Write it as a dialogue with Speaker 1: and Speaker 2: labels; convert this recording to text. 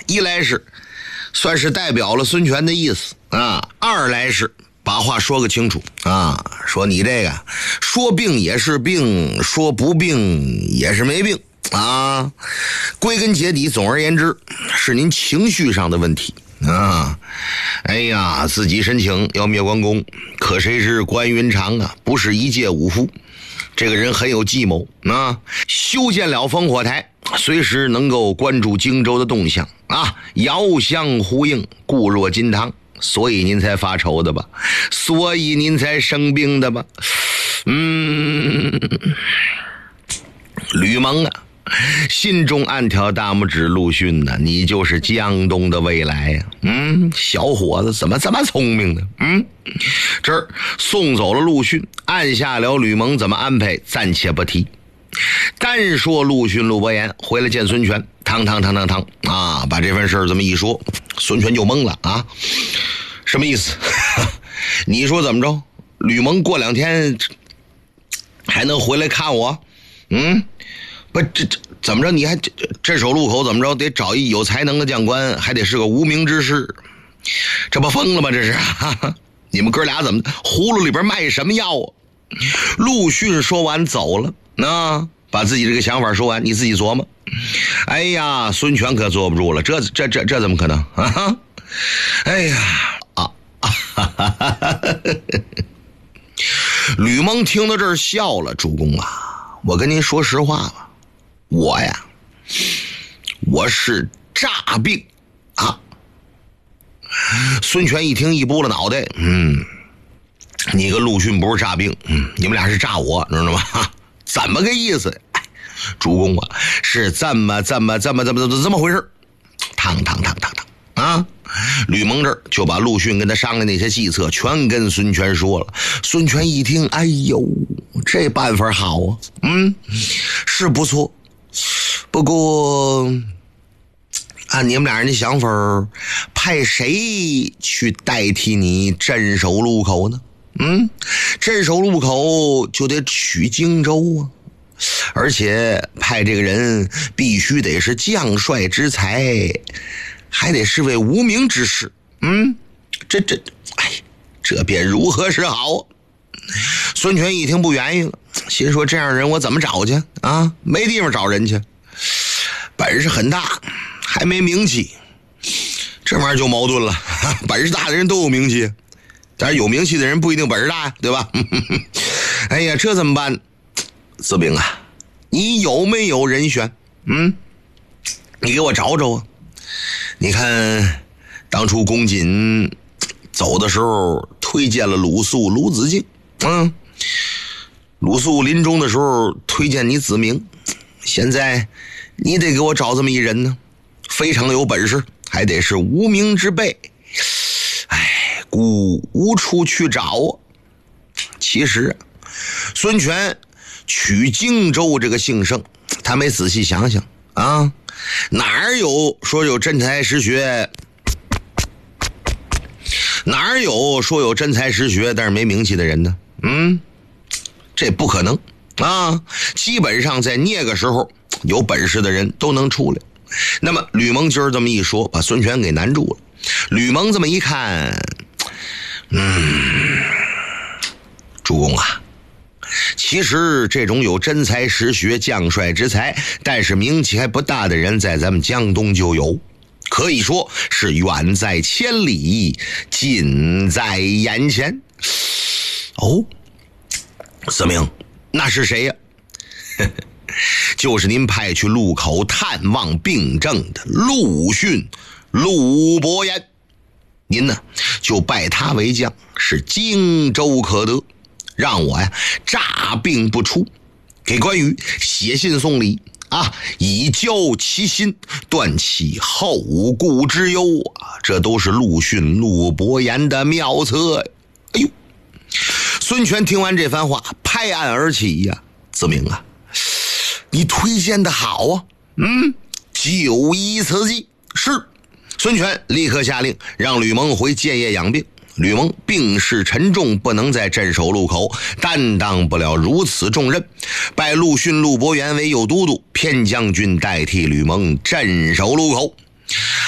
Speaker 1: 一来是算是代表了孙权的意思啊，二来是把话说个清楚啊，说你这个说病也是病，说不病也是没病啊。归根结底，总而言之，是您情绪上的问题啊。哎呀，自己申请要灭关公，可谁知关云长啊，不是一介武夫，这个人很有计谋啊，修建了烽火台，随时能够关注荆州的动向啊，遥相呼应，固若金汤，所以您才发愁的吧，所以您才生病的吧。吕蒙啊，心中暗挑大拇指，陆逊呢，你就是江东的未来呀。小伙子怎么这么聪明呢？这儿送走了陆逊，按下了吕蒙怎么安排暂且不提，单说陆逊陆伯言回来见孙权，堂啊，把这份事儿这么一说，孙权就懵了啊，什么意思？你说怎么着？吕蒙过2天还能回来看我？不，这怎么着？你还镇守路口怎么着？得找一有才能的将官，还得是个无名之士，这不疯了吗？这是你们哥俩怎么葫芦里边卖什么药啊？陆逊说完走了，把自己这个想法说完，你自己琢磨。哎呀，孙权可坐不住了，这怎么可能啊？哎呀吕蒙听到这儿笑了，主公啊，我跟您说实话吧，我是诈病啊。孙权一听一拨了脑袋，你跟陆逊不是诈病，你们俩是诈我，知道吗？怎么个意思？主公啊，是这么回事。汤啊！吕蒙这儿就把陆逊跟他商量那些计策全跟孙权说了。孙权一听，哎呦，这办法好啊，是不错。不过按你们俩人的想法，派谁去代替你镇守路口呢？镇守路口就得取荆州啊，而且派这个人必须得是将帅之才，还得是位无名之士。这便如何是好？孙权一听不愿意了，心说这样人我怎么找去啊？没地方找人去，本事很大还没名气，这玩意儿就矛盾了。本事大的人都有名气，但是有名气的人不一定本事大呀，对吧？哎呀，这怎么办？子炳啊，你有没有人选？你给我找找啊。你看当初公瑾走的时候推荐了鲁肃、鲁子敬，鲁肃临终的时候推荐你子明，现在你得给我找这么一人呢，非常的有本事，还得是无名之辈，故无处去找啊。其实孙权取荆州这个姓盛，他没仔细想想啊，哪有说有真才实学，哪有说有真才实学但是没名气的人呢？这不可能啊！基本上在那个时候有本事的人都能出来。那么吕蒙今儿这么一说，把孙权给难住了。吕蒙这么一看，主公啊，其实这种有真才实学、将帅之才，但是名气还不大的人，在咱们江东就有，可以说是远在千里，近在眼前。子明，那是谁呀？就是您派去路口探望病症的陆逊、陆伯言，您呢就拜他为将，是荆州可得，让我呀诈病不出，给关羽写信送礼啊，以交其心，断其后顾之忧啊，这都是陆逊、陆伯言的妙策。哎呦，孙权听完这番话，拍案而起呀，子明啊，你推荐的好啊，就依此计。是。孙权立刻下令让吕蒙回建业养病。吕蒙病势沉重，不能在镇守路口，担当不了如此重任，拜陆逊、陆伯言为右都督，偏将军代替吕蒙镇守路口。